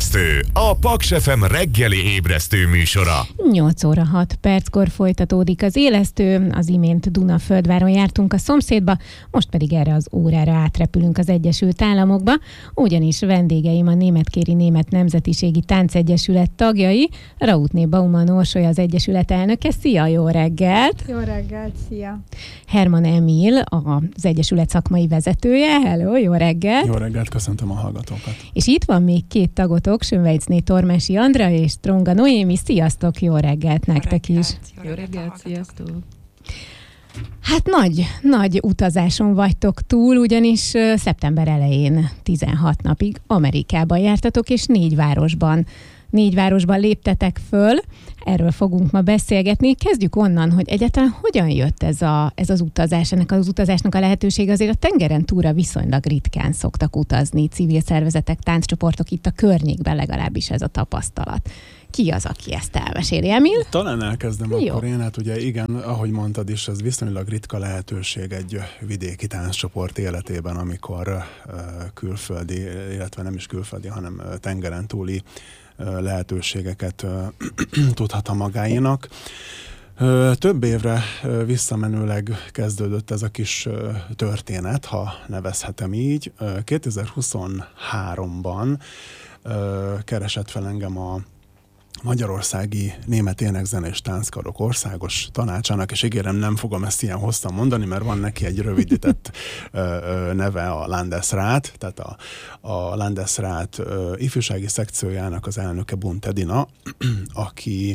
Ébresztő, a Paks FM reggeli ébresztő műsora. 8 óra 6 perckor folytatódik az élesztő, az imént Dunaföldváron jártunk a szomszédba, most pedig erre az órára átrepülünk az Egyesült Államokba, ugyanis vendégeim a Németkéri Német Nemzetiségi Táncegyesület tagjai, Rautné Baumann Orsolya az Egyesület elnöke. Szia, jó reggelt! Jó reggelt, szia! Herman Emil, az Egyesület szakmai vezetője. Hello, jó reggelt! Jó reggelt, köszöntöm a hallgatókat! És itt van még két tagotok, Sönvejcné Tormási Andra és Stronga Noémi. Sziasztok, jó reggelt nektek is! Jó reggelt, sziasztok! Hát nagy utazáson vagytok túl, ugyanis szeptember elején 16 napig Amerikában jártatok, és 4 városban léptetek föl. Erről fogunk ma beszélgetni. Kezdjük onnan, hogy egyáltalán hogyan jött ez az utazás, ennek az utazásnak a lehetőség. Azért a tengeren túlra viszonylag ritkán szoktak utazni civil szervezetek, tánccsoportok, itt a környékben legalábbis ez a tapasztalat. Ki az, aki ezt elmeséli? Emil? Talán elkezdem Jó. akkor én. Hát ugye igen, ahogy mondtad is, ez viszonylag ritka lehetőség egy vidéki tánccsoport életében, amikor külföldi, illetve nem is külföldi, hanem tengeren túli lehetőségeket tudhat a magáénak. Több évre visszamenőleg kezdődött ez a kis történet, ha nevezhetem így. 2023-ban keresett fel engem a Magyarországi Német Ének-Zene és Tánckarok Országos Tanácsának, és ígérem, nem fogom ezt ilyen hosszan mondani, mert van neki egy rövidített neve, a Landesrat, tehát a Landesrat ifjúsági szekciójának az elnöke Bunt Edina, aki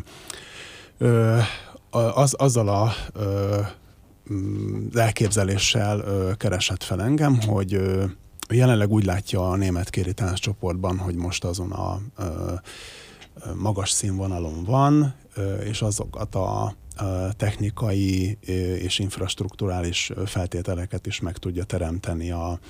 azzal az elképzeléssel keresett fel engem, hogy jelenleg úgy látja a németkéri tánccsoportban, hogy most azon a magas színvonalon van, és azokat a technikai és infrastrukturális feltételeket is meg tudja teremteni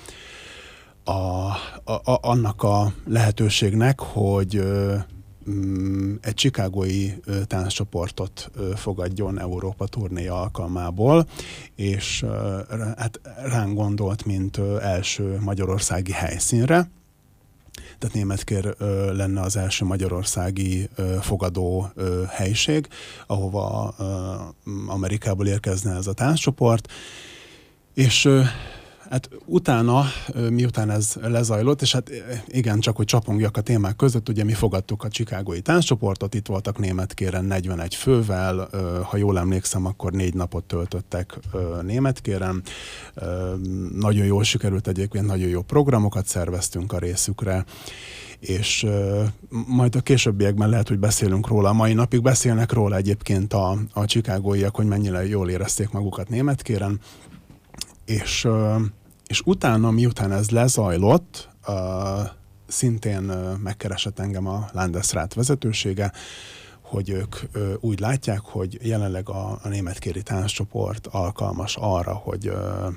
annak a lehetőségnek, hogy egy chicagói tánccsoportot fogadjon Európa turnéja alkalmából, és hát ránk gondolt, mint első magyarországi helyszínre. Tehát Németkér lenne az első magyarországi fogadó helység, ahova Amerikából érkezne ez a tánccsoport, és hát utána, miután ez lezajlott, és hát igen, csak hogy csapongjak a témák között, ugye mi fogadtuk a chicagói tánccsoportot, itt voltak Németkéren 41 fővel, ha jól emlékszem, akkor 4 napot töltöttek Németkéren. Nagyon jól sikerült egyébként, nagyon jó programokat szerveztünk a részükre, és majd a későbbiekben lehet, hogy beszélünk róla. A mai napig beszélnek róla egyébként a chicagóiak, hogy mennyire jól érezték magukat Németkéren. És utána, miután ez lezajlott, szintén megkeresett engem a Landesrat vezetősége, hogy ők úgy látják, hogy jelenleg a németkéri tánccsoport alkalmas arra, hogy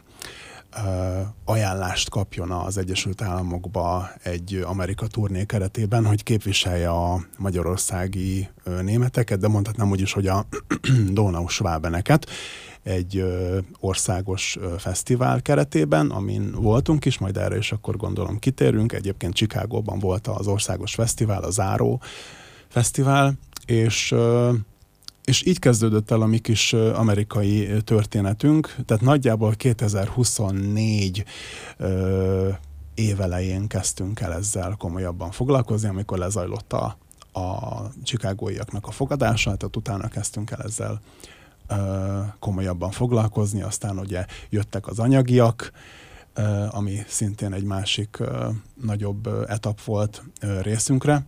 ajánlást kapjon az Egyesült Államokba egy Amerika turné keretében, hogy képviselje a magyarországi németeket, de mondhatnám úgy is, hogy a Donau-Schwabeneket egy országos fesztivál keretében, amin voltunk is, majd erre is akkor gondolom kitérünk. Egyébként Chicagóban volt az országos fesztivál, a záró fesztivál, és így kezdődött el a mi kis amerikai történetünk, tehát nagyjából 2024 évelején kezdtünk el ezzel komolyabban foglalkozni, amikor lezajlott a chicagóiaknak a fogadása, tehát utána kezdtünk el ezzel komolyabban foglalkozni, aztán ugye jöttek az anyagiak, ami szintén egy másik nagyobb etap volt részünkre.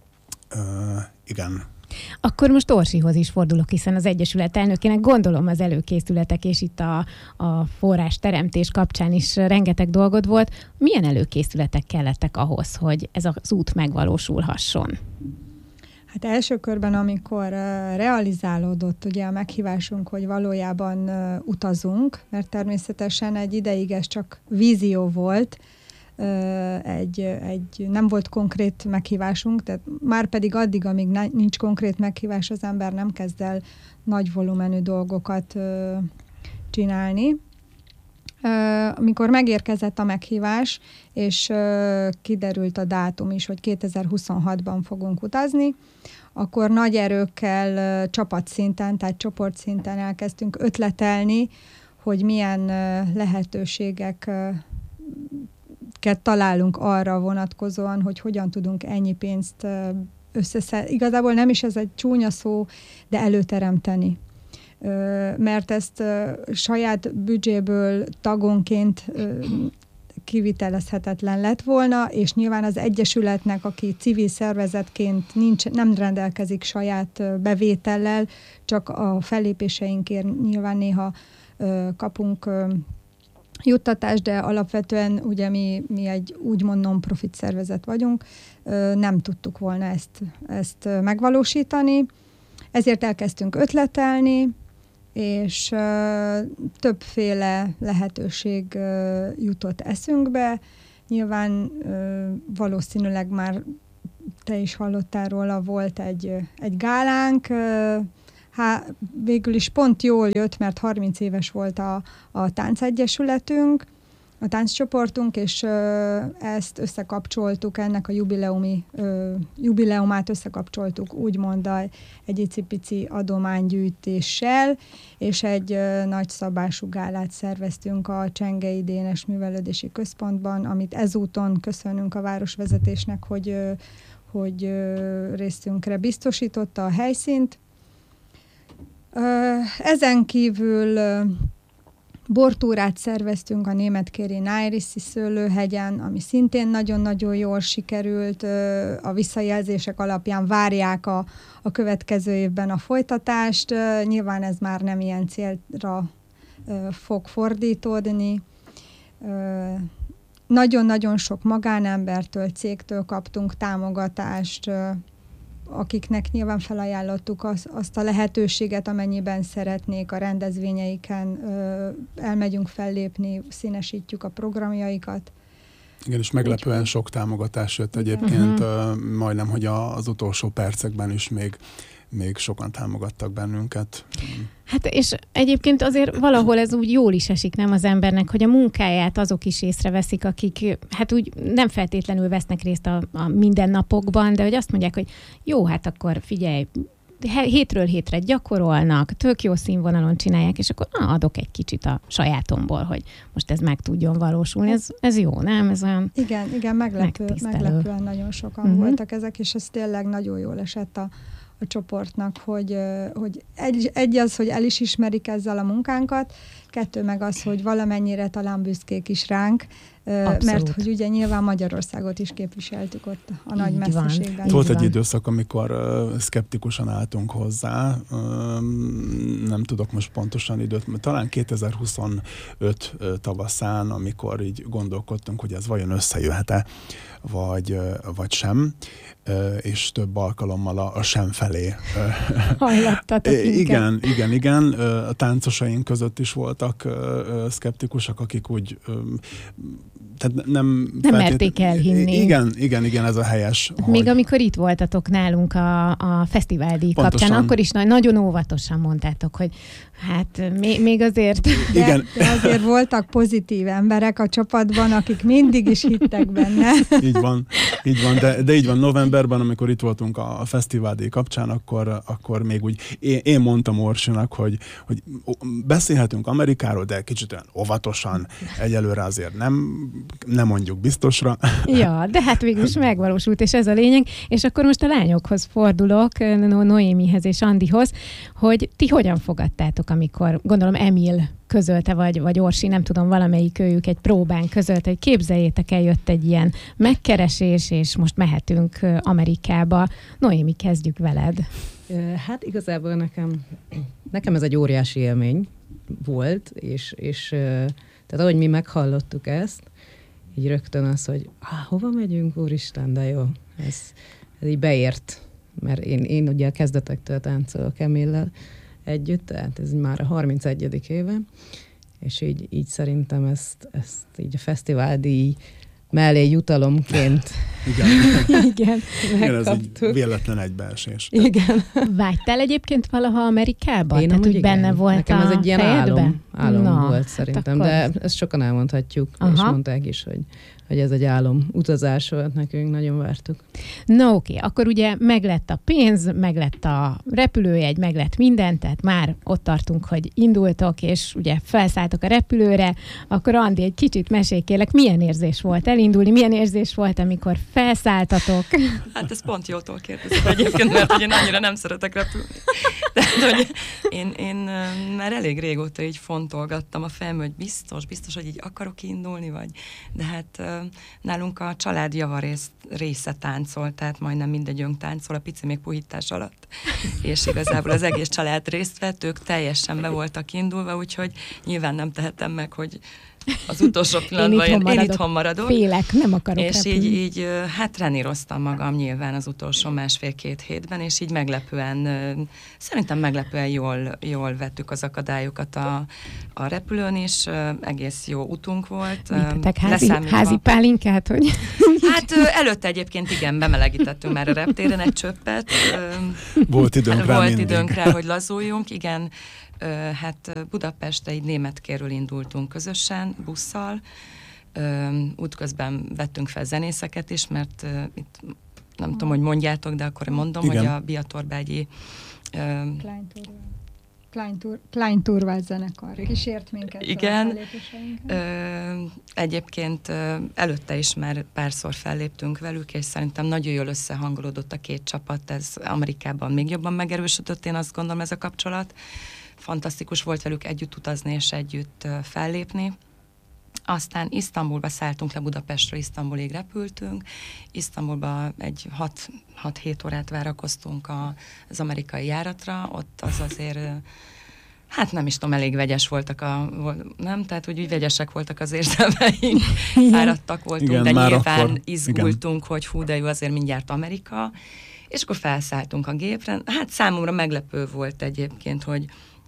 Igen. Akkor most Orsihoz is fordulok, hiszen az Egyesület elnökének gondolom az előkészületek és itt a forrásteremtés kapcsán is rengeteg dolgod volt. Milyen előkészületek kellettek ahhoz, hogy ez az út megvalósulhasson? Hát első körben, amikor realizálódott ugye a meghívásunk, hogy valójában utazunk, mert természetesen egy ideig ez csak vízió volt, nem volt konkrét meghívásunk, tehát már pedig addig, amíg nincs konkrét meghívás, az ember nem kezd el nagy volumenű dolgokat csinálni. Amikor megérkezett a meghívás, és kiderült a dátum is, hogy 2026-ban fogunk utazni, akkor nagy erőkkel csapatszinten, tehát csoportszinten elkezdtünk ötletelni, hogy milyen lehetőségeket találunk arra vonatkozóan, hogy hogyan tudunk ennyi pénzt összeszedni. Igazából nem is ez egy csúnya szó, de előteremteni. Mert ezt saját büdzséből tagonként kivitelezhetetlen lett volna, és nyilván az egyesületnek, aki civil szervezetként nem rendelkezik saját bevétellel, csak a fellépéseinkért nyilván néha kapunk juttatást, de alapvetően ugye mi egy úgymond non-profit szervezet vagyunk, nem tudtuk volna ezt megvalósítani, ezért elkezdtünk ötletelni, és többféle lehetőség jutott eszünkbe. Nyilván valószínűleg már te is hallottál róla, volt egy gálánk, végül is pont jól jött, mert 30 éves volt a táncegyesületünk, a tánccsoportunk, és ezt összekapcsoltuk, ennek a jubileumát összekapcsoltuk úgymond egy icipici adománygyűjtéssel, és egy nagyszabású gálát szerveztünk a Csengei Dénes Művelődési Központban, amit ezúton köszönünk a városvezetésnek, hogy részünkre biztosította a helyszínt. Ezen kívül bortúrát szerveztünk a németkéri Nájriszi szőlőhegyen, ami szintén nagyon-nagyon jól sikerült. A visszajelzések alapján várják a következő évben a folytatást. Nyilván ez már nem ilyen célra fog fordítódni. Nagyon-nagyon sok magánembertől, cégtől kaptunk támogatást, akiknek nyilván felajánlottuk azt a lehetőséget, amennyiben szeretnék a rendezvényeiken, elmegyünk fellépni, színesítjük a programjaikat. Igen, és meglepően sok támogatás jött egyébként, majdnem, hogy az utolsó percekben is még sokan támogattak bennünket. Hát és egyébként azért valahol ez úgy jól is esik, nem az embernek, hogy a munkáját azok is észreveszik, akik hát úgy nem feltétlenül vesznek részt a mindennapokban, de hogy azt mondják, hogy jó, hát akkor figyelj, hétről hétre gyakorolnak, tök jó színvonalon csinálják, és akkor adok egy kicsit a sajátomból, hogy most ez meg tudjon valósulni. Ez jó, nem? Ez olyan igen, meglepően nagyon sokan voltak ezek, és ez tényleg nagyon jól esett a csoportnak, hogy egy az, hogy el is ismerik ezzel a munkánkat, kettő meg az, hogy valamennyire talán büszkék is ránk, mert hogy ugye nyilván Magyarországot is képviseltük ott a nagy messzeségben. Volt egy időszak, amikor szkeptikusan álltunk hozzá, nem tudok most pontosan időt, talán 2025 tavaszán, amikor így gondolkodtunk, hogy ez vajon összejöhet-e, vagy sem, és több alkalommal a sem felé. Hajlattatok igen. A táncosaink között is voltak szkeptikusak, akik úgy tehát nem merték elhinni. Igen, ez a helyes. Még amikor itt voltatok nálunk a fesztiváldíj kapcsán, akkor is nagyon óvatosan mondtátok, hogy hát még azért... De azért voltak pozitív emberek a csapatban, akik mindig is hittek benne. Így van. De így van, novemberben, amikor itt voltunk a fesztiváldíj kapcsán, akkor még úgy én mondtam Orsinak, hogy beszélhetünk Amerikáról, de kicsit olyan óvatosan, egyelőre azért nem mondjuk biztosra. Ja, de hát végül is megvalósult, és ez a lényeg. És akkor most a lányokhoz fordulok, Noémihez és Andihoz, hogy ti hogyan fogadtátok, amikor gondolom Emil közölte, vagy Orsi, nem tudom, valamelyik őjük egy próbán közölte, hogy képzeljétek el, jött egy ilyen megkeresés, és most mehetünk Amerikába. Noémi, kezdjük veled. Hát igazából nekem ez egy óriási élmény volt, és tehát ahogy mi meghallottuk ezt, így rögtön az, hogy hova megyünk, úristen, de jó, ez így beért, mert én ugye a kezdetektől táncolok Emillel együtt, tehát ez már a 31. éve, és így szerintem ezt így a fesztiváldíj mellé jutalomként Igen. Igen, ez egy megkaptuk. véletlen egybeesés. Igen. Vágytál egyébként valaha Amerikába? Én Tehát amúgy úgy benne igen. volt Nekem a ez egy ilyen fejedben? álom Na, volt szerintem, akkor- de ezt sokan elmondhatjuk, Aha. és mondták is, hogy ez egy álom utazás volt nekünk, nagyon vártuk. Na oké, akkor ugye meglett a pénz, meglett a repülőjegy, meglett minden, tehát már ott tartunk, hogy indultok, és ugye felszálltok a repülőre, akkor Andi, egy kicsit mesélj kérlek, milyen érzés volt elindulni, milyen érzés volt, amikor felszálltatok? Hát ez pont jótól kérdezem egyébként, mert hogy én annyira nem szeretek repülni. Tehát, hogy én már elég régóta így fontolgattam a fejem, hogy biztos, hogy így akarok indulni, vagy... De hát nálunk a család része táncol, tehát majdnem mindegyünk táncol, a pici még puhítás alatt. És igazából az egész család részt vett, ők teljesen be voltak indulva, úgyhogy nyilván nem tehetem meg, hogy az utolsó pillanatban én itthon maradok. Félek, nem akarok És repülni. így hát treníroztam magam nyilván az utolsó 1,5-2 hétben, és így szerintem meglepően jól vettük az akadályokat a repülőn is, egész jó utunk volt. Mittetek leszámítva- házi pálinkát, hogy... Hát előtte egyébként igen, bemelegítettünk már a reptéren egy csöppet. Volt időnk rá Volt mindig. időnk rá, hogy lazuljunk, igen. Hát Budapestre így Németkérről indultunk közösen, busszal. Útközben vettünk fel zenészeket is, mert itt nem tudom, hogy mondjátok, de akkor mondom, Igen. hogy a Biatorbágyi Klein Turvál zenekar kísért minket. Igen. A fellépéseinken. Egyébként előtte is már párszor felléptünk velük, és szerintem nagyon jól összehangolódott a két csapat, ez Amerikában még jobban megerősödött, én azt gondolom, ez a kapcsolat. Fantasztikus volt velük együtt utazni és együtt fellépni. Aztán Isztambulba szálltunk le, Budapestről Isztambulig repültünk. Isztambulba egy 6-7 órát várakoztunk az amerikai járatra, ott az azért, hát nem is tudom, elég vegyes voltak nem? Tehát, hogy úgy vegyesek voltak az érzelmeink, fáradtak voltunk, Igen, de már nyilván akkor, izgultunk, hogy hú, de jó, azért mindjárt Amerika. És akkor felszálltunk a gépre. Hát számomra meglepő volt egyébként, hogy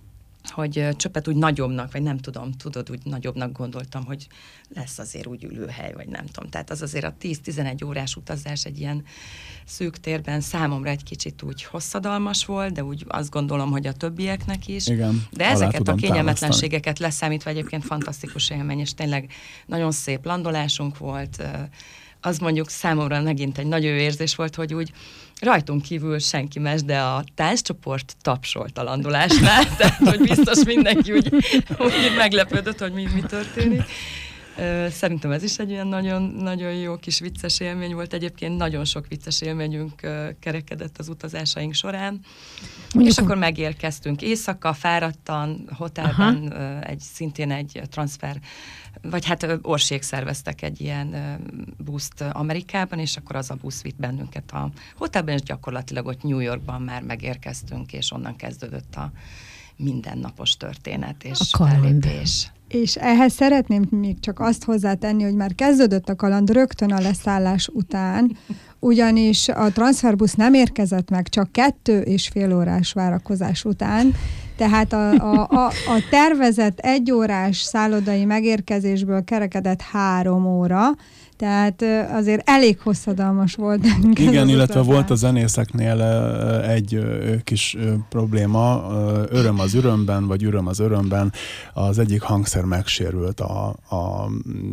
csöppet úgy nagyobbnak, vagy nem tudom, tudod, úgy nagyobbnak gondoltam, hogy lesz azért úgy ülőhely, vagy nem tudom. Tehát az azért a 10-11 órás utazás egy ilyen szűk térben számomra egy kicsit úgy hosszadalmas volt, de úgy azt gondolom, hogy a többieknek is. Igen, De alá ezeket a tudom kényelmetlenségeket leszámítva egyébként fantasztikus élmény, és tényleg nagyon szép landolásunk volt. Az mondjuk számomra megint egy nagyon jó érzés volt, hogy úgy rajtunk kívül senki más, de a tánccsoport tapsolt a landolásnál, tehát hogy biztos mindenki úgy meglepődött, hogy mi történik. Szerintem ez is egy ilyen nagyon, nagyon jó kis vicces élmény volt. Egyébként nagyon sok vicces élményünk kerekedett az utazásaink során. És akkor megérkeztünk éjszaka, fáradtan, hotelben, szintén egy transfer, vagy hát Orsék szerveztek egy ilyen buszt Amerikában, és akkor az a busz vitt bennünket a hotelben, és gyakorlatilag ott New Yorkban már megérkeztünk, és onnan kezdődött a mindennapos történet és fellépés. És ehhez szeretném még csak azt hozzátenni, hogy már kezdődött a kaland rögtön a leszállás után, ugyanis a transferbusz nem érkezett meg csak 2,5 órás várakozás után, tehát a tervezett 1 órás szállodai megérkezésből kerekedett 3 óra, tehát azért elég hosszadalmas volt. Igen, illetve volt a zenészeknél egy kis probléma, öröm az örömben, vagy öröm az örömben, az egyik hangszer megsérült a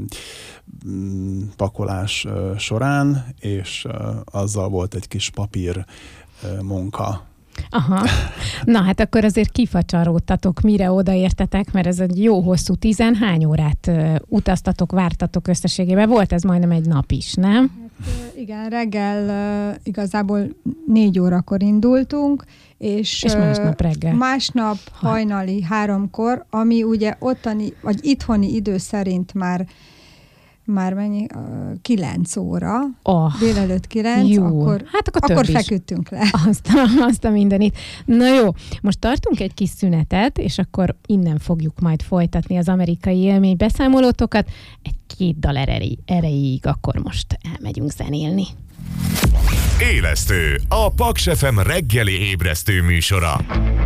pakolás során, és azzal volt egy kis papír munka. Aha. Na hát akkor azért kifacsaródtatok, mire odaértetek, mert ez egy jó hosszú hány órát utaztatok, vártatok összességében? Volt ez majdnem egy nap is, nem? Hát, igen, reggel igazából 4 órakor indultunk, és másnap reggel. Másnap hajnali 3-kor, ami ugye ottani, vagy itthoni idő szerint már mennyi? 9 óra, délelőtt 9, jó. akkor feküdtünk le. Azt a mindenit. Na jó, most tartunk egy kis szünetet, és akkor innen fogjuk majd folytatni az amerikai élmény beszámolótokat. Egy 2 dal erejéig, akkor most elmegyünk zenélni. Élesztő, a Paks FM reggeli ébresztő műsora.